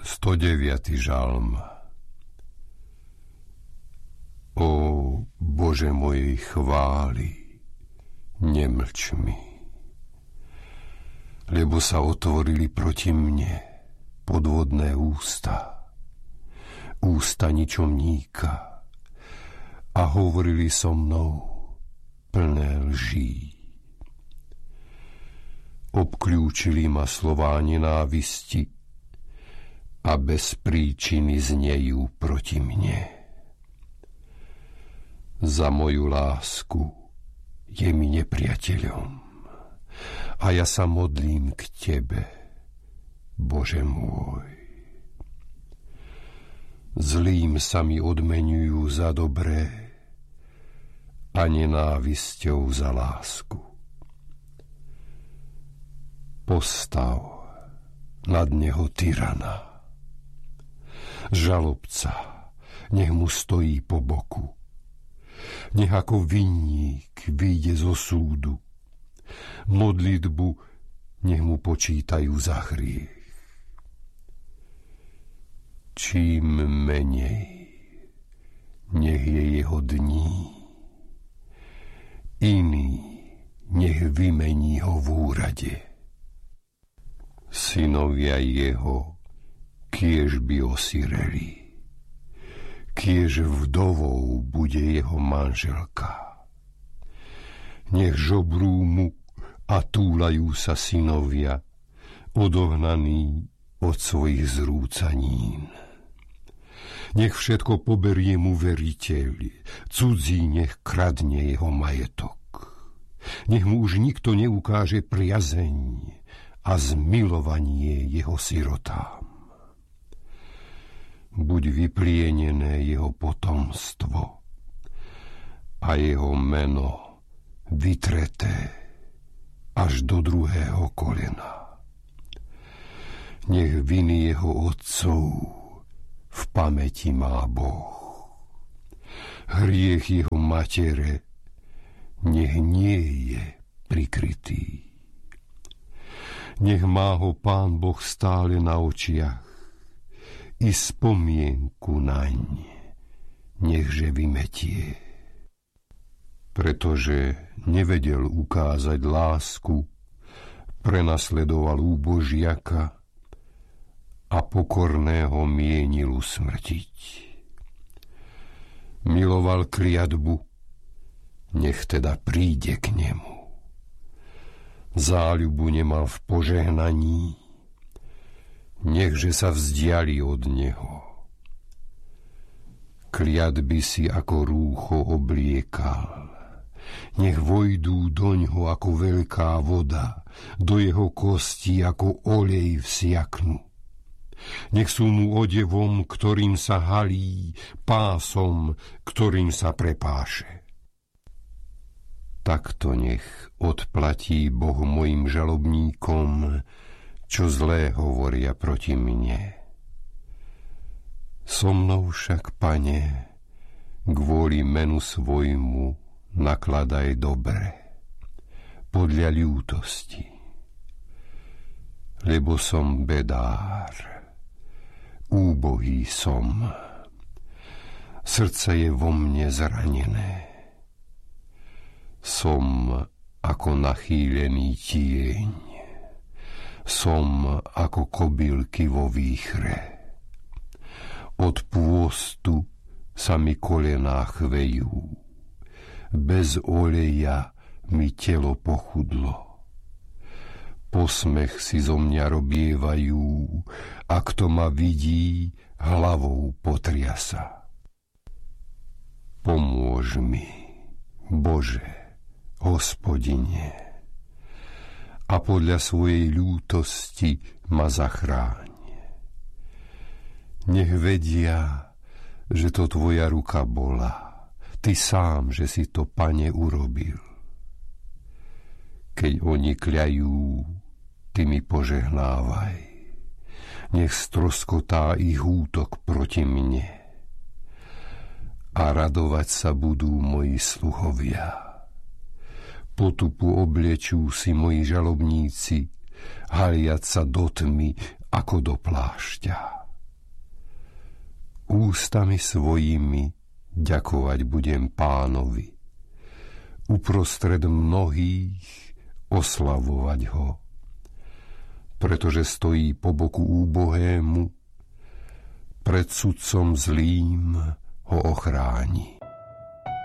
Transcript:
109. žalm. O Bože mojej chvály, nemlč mi, lebo sa otvorili proti mne podvodné ústa ničomníka a hovorili so mnou plné lží. Obkľúčili ma slová nenávisti a bez príčiny znejú proti mne. Za moju lásku je mi nepriateľom a ja sa modlím k Tebe, Bože môj. Zlým sa mi odmeňujú za dobré a nenávisťou za lásku. Postav nad neho tyrana, žalobca, nech mu stojí po boku, nech ako vinník vyjde zo súdu, modlitbu nech mu počítajú za hriech. Čím menej, nech je jeho dní, iný nech vymení ho v úrade. Synovia jeho kiež by osireli, kiež vdovou bude jeho manželka. Nech žobrú mu a túlajú sa synovia, odohnaní od svojich zrúcanín. Nech všetko poberie mu veriteľ, cudzí nech kradne jeho majetok. Nech mu už nikto neukáže priazeň a zmilovanie jeho sirotám. Buď vyplienené jeho potomstvo a jeho meno vytreté až do druhého kolena. Nech viny jeho otcov v pamäti má Boh. Hriech jeho matere nech nie je prikrytý. Nech má ho Pán Boh stále na očiach i spomienku naň nechže vymetie. Pretože nevedel ukázať lásku, prenasledoval úbožiaka a pokorného mienil usmrtiť. Miloval kliatbu, nech teda príde k nemu. Záľubu nemal v požehnaní, nechže sa vzdiali od neho. Kliatby si ako rúcho obliekal, nech vojdú doňho ako veľká voda, do jeho kostí ako olej vsiaknú. Nech sú mu odevom, ktorým sa halí, pásom, ktorým sa prepáše. Takto nech odplatí Boh mojim žalobníkom, čo zlé hovoria proti mne. So mnou však, Pane, kvôli menu svojmu nakladaj dobre, podľa ľútosti. Lebo som bedár, úbohý som, srdce je vo mne zranené. Som ako nachýlený tieň, som ako kobylky vo výchre. Od pôstu sa mi kolená chvejú, bez oleja mi telo pochudlo. Posmech si zo mňa robievajú, a kto ma vidí, hlavou potriasa. Pomôž mi, Bože, Hospodine, a podľa svojej ľútosti ma zachráň. Nech vedia, že to Tvoja ruka bola, Ty sám, že si to, Pane, urobil. Keď oni kľajú, Ty mi požehnávaj. Nech stroskotá ich útok proti mne a radovať sa budú moji sluhovia. Potupu obliečú si moji žalobníci, haliať sa do tmy ako do plášťa. Ústami svojimi ďakovať budem Pánovi. Uprostred mnohých oslavovať ho, pretože stojí po boku úbohému, pred sudcom zlým ho ochráni.